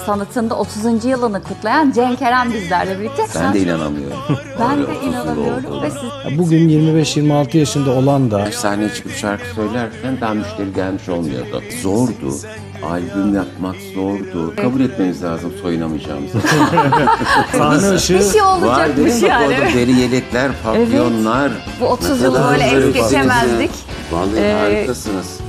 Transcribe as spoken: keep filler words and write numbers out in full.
sanatında otuzuncu yılını kutlayan Cenk Eren bizlerle birlikte. Ben de inanamıyorum. Ben Öyle de otuz yıl inanamıyorum oldu. ve siz... Bugün yirmi beş yirmi altı yaşında olan da Sahneye çıkıp şarkı söylerken daha müşteri gelmiş olmuyordu. Zordu. Albüm yapmak zordu. Kabul etmeniz lazım soyunamayacağımızı. sahne Bir ışığı şey Var değil olacakmış mi? yani. Orada deri yelekler, papyonlar. Bu otuz Ne yılı kadar böyle es zarif. geçemezdik. Vallahi Ee, harikasınız.